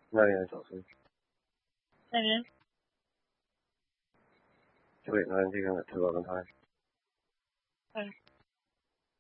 那里的小村。 那边。 对，那这个特别跟他。 嗯。